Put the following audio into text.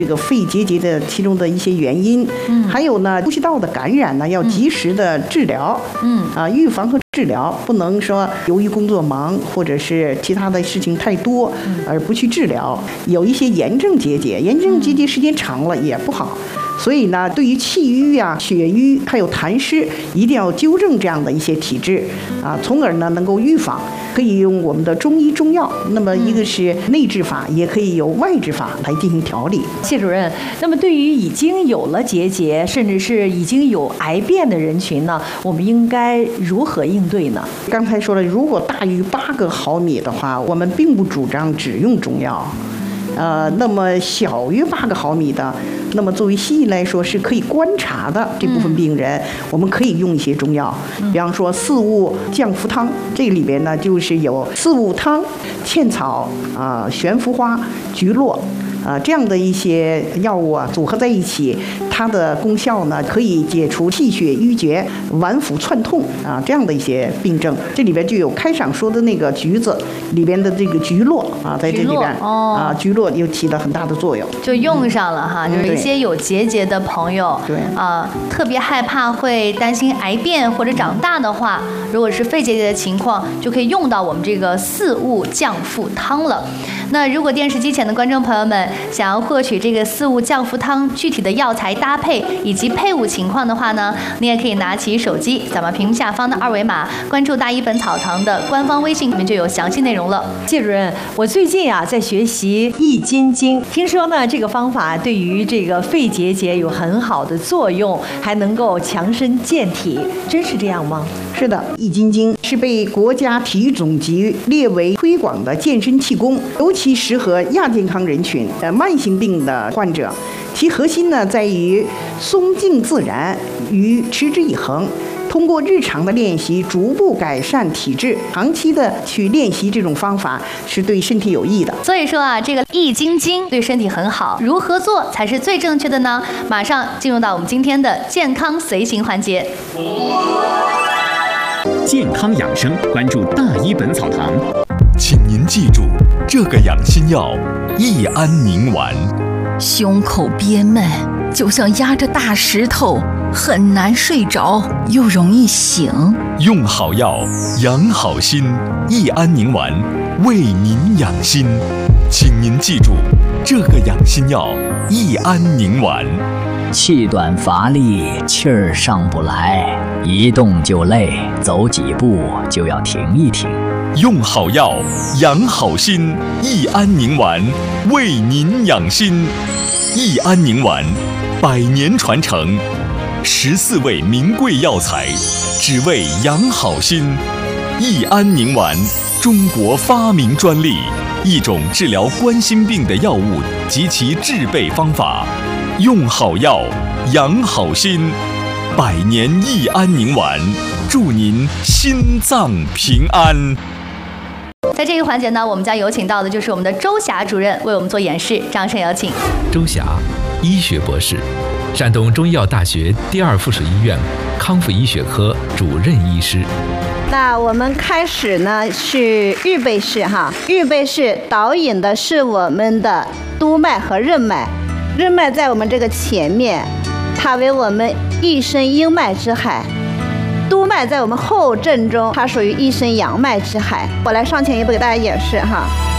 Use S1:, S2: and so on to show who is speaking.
S1: 这个肺结节的其中的一些原因，还有呢，呼吸道的感染呢，要及时的治疗，预防和治疗，不能说由于工作忙或者是其他的事情太多而不去治疗。有一些炎症结节，时间长了也不好。所以呢，对于气瘀啊、血瘀还有痰湿，一定要纠正这样的一些体质从而呢能够预防。可以用我们的中医中药，那么一个是内治法，也可以有外治法来进行调理。
S2: 谢主任，那么对于已经有了结节，甚至是已经有癌变的人群呢，我们应该如何应对呢？
S1: 刚才说了，如果大于8个毫米的话，我们并不主张只用中药。那么小于8个毫米的，那么作为西医来说是可以观察的这部分病人，我们可以用一些中药，比方说四物降服汤，这里边呢就是有四物汤、茜草悬浮花、菊络这样的一些药物组合在一起，它的功效呢可以解除气血瘀结、脘腹窜痛这样的一些病症。这里边就有开场说的那个橘子里边的这个菊络在这里边菊络又起了很大的作用，
S3: 就用上了哈。就是一些有结节的朋友，特别害怕会担心癌变或者长大的话，如果是肺结节的情况，就可以用到我们这个四物降腹汤了。那如果电视机前的观众朋友们想要获取这个四物降腹汤具体的药材搭配以及配伍情况的话呢，你也可以拿起手机，扫描屏幕下方的2维码，关注大医本草堂的官方微信，里面就有详细内容了。
S2: 谢主任，我最近在学习易筋经，听说呢这个方法对于这个肺结节有很好的作用，还能够强身健体，真是这样吗？
S1: 是的，易筋经是被国家体育总局列为推广的健身气功，尤其适合亚健康人群、慢性病的患者。其核心呢在于松静自然与持之以恒，通过日常的练习逐步改善体质，长期的去练习这种方法是对身体有益的。
S3: 所以说这个易筋经对身体很好，如何做才是最正确的呢？马上进入到我们今天的健康随行环节。
S4: 健康养生，关注大医本草堂。
S5: 请您记住，这个养心药益安宁丸。
S6: 胸口憋闷，就像压着大石头，很难睡着，又容易醒。
S5: 用好药，养好心，益安宁丸为您养心。请您记住，这个养心药益安宁丸。
S7: 气短乏力，气儿上不来，一动就累，走几步就要停一停。
S5: 用好药，养好心，益安宁丸为您养心。益安宁丸100年传承，14味名贵药材，只为养好心。益安宁丸，中国发明专利，一种治疗冠心病的药物及其制备方法。用好药，养好心，100年益安宁丸，祝您心脏平安。
S3: 在这一环节呢，我们将有请到的就是我们的周霞主任为我们做演示，掌声有请。
S8: 周霞，医学博士，山东中医药大学第2附属医院康复医学科主任医师。
S9: 那我们开始呢是预备式预备式导引的是我们的督脉和任脉，任脉在我们这个前面，它为我们一身阴脉之海。督脉在我们后正中，它属于一身阳脉之海。我来上前一步给大家演示